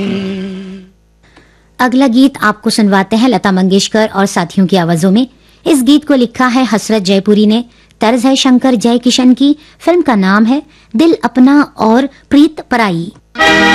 अगला गीत आपको सुनवाते हैं लता मंगेशकर और साथियों की आवाजों में। इस गीत को लिखा है हसरत जयपुरी ने, तर्ज है शंकर जयकिशन की। फिल्म का नाम है दिल अपना और प्रीत पराई।